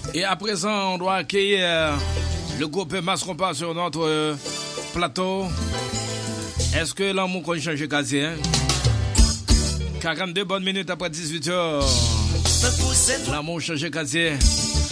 Et à présent, on doit accueillir le groupe Mascompa sur notre plateau. Est-ce que l'amour qu'on change casier, hein? 42 bonnes minutes après 18h. L'amour change casier.